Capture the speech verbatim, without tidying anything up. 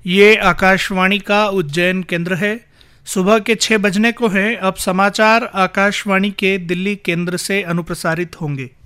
ये आकाशवाणी का उज्जैन केंद्र है। सुबह के छह बजने को हैं। अब समाचार आकाशवाणी के दिल्ली केंद्र से अनुप्रसारित होंगे।